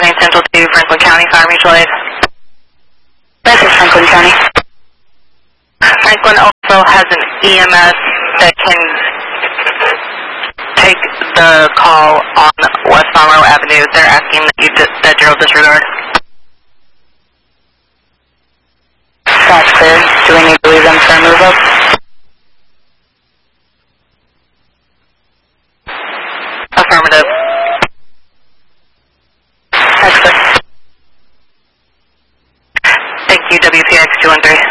Opening Central to Franklin County Fire Mutual Aid. This is Franklin County. Franklin also has an EMS that can take the call on West Monroe Avenue. They're asking that you'll disregard. That's clear. Do we need to leave them for a move up? Affirmative. That's clear. Thank you, WPX 213.